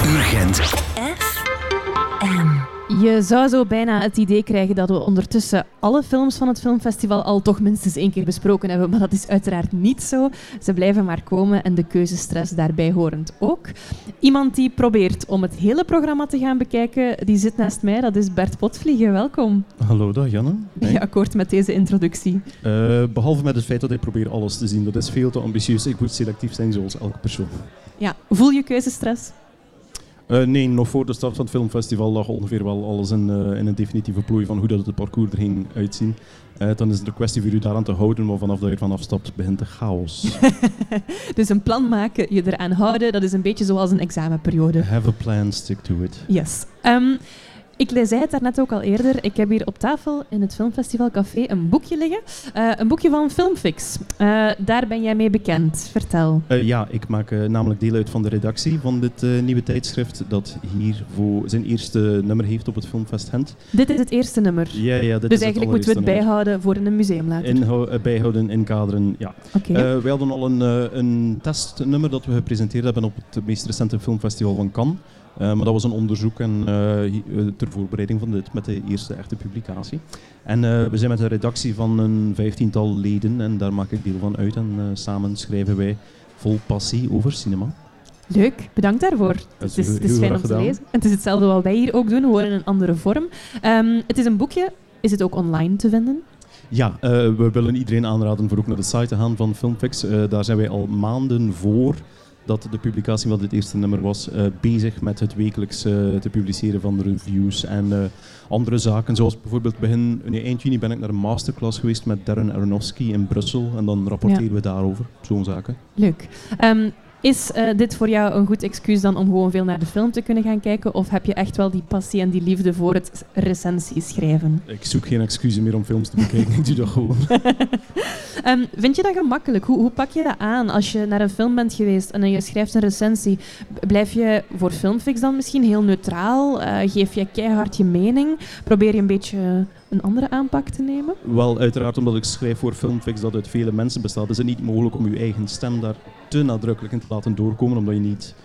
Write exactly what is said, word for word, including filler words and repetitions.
Urgent. F M. Je zou zo bijna het idee krijgen dat we ondertussen alle films van het filmfestival al toch minstens één keer besproken hebben, maar dat is uiteraard niet zo. Ze blijven maar komen en de keuzestress daarbij horend ook. Iemand die probeert om het hele programma te gaan bekijken, die zit naast mij, dat is Bert Potvliegen. Welkom. Hallo, dag Janne. Ben je akkoord met deze introductie? Uh, behalve met het feit dat ik probeer alles te zien. Dat is veel te ambitieus. Ik moet selectief zijn zoals elke persoon. Ja, voel je keuzestress? Uh, nee, nog voor de start van het filmfestival lag ongeveer wel alles in, uh, in een definitieve plooi van hoe dat het parcours er ging uitzien. Uh, dan is het een kwestie voor u daaraan te houden, maar vanaf dat je ervan afstapt, begint de chaos. Dus een plan maken, je eraan houden, dat is een beetje zoals een examenperiode. Have a plan, stick to it. Yes. Um, Ik zei het daarnet ook al eerder. Ik heb hier op tafel in het Filmfestival Café een boekje liggen. Uh, een boekje van Filmfix. Uh, daar ben jij mee bekend. Vertel. Uh, ja, ik maak uh, namelijk deel uit van de redactie van dit uh, nieuwe tijdschrift dat hier voor zijn eerste nummer heeft op het Filmfest Gent. Dit is het eerste nummer? Ja, ja. Dit dus is eigenlijk moeten we het nummer. bijhouden voor in een museum later? Inhou- uh, bijhouden, inkaderen, ja. Okay. Uh, we hadden al een, uh, een testnummer dat we gepresenteerd hebben op het meest recente filmfestival van Cannes. Uh, maar dat was een onderzoek en, uh, ter voorbereiding van dit met de eerste echte publicatie. En uh, we zijn met een redactie van een vijftiental leden en daar maak ik deel van uit. En uh, samen schrijven wij vol passie over cinema. Leuk, bedankt daarvoor. Het is, het is fijn om te lezen. En het is hetzelfde wat wij hier ook doen, gewoon in een andere vorm. Um, het is een boekje. Is het ook online te vinden? Ja, uh, we willen iedereen aanraden voor ook naar de site te gaan van Filmfix. Uh, daar zijn wij al maanden voor dat de publicatie van dit eerste nummer was, uh, bezig met het wekelijks uh, te publiceren van de reviews en uh, andere zaken. Zoals bijvoorbeeld begin, nee, eind juni ben ik naar een masterclass geweest met Darren Aronofsky in Brussel en dan rapporteren ja. we daarover, zo'n zaken. Leuk. Um, Is uh, dit voor jou een goed excuus dan om gewoon veel naar de film te kunnen gaan kijken? Of heb je echt wel die passie en die liefde voor het recensieschrijven? Ik zoek geen excuses meer om films te bekijken, ik doe dat gewoon. um, vind je dat gemakkelijk? Hoe, hoe pak je dat aan als je naar een film bent geweest en je schrijft een recensie? Blijf je voor Filmfix dan misschien heel neutraal? Uh, geef je keihard je mening? Probeer je een beetje een andere aanpak te nemen? Wel, uiteraard omdat ik schrijf voor Filmfix dat uit vele mensen bestaat, is het niet mogelijk om je eigen stem daar te nadrukkelijk in te laten doorkomen, omdat je niet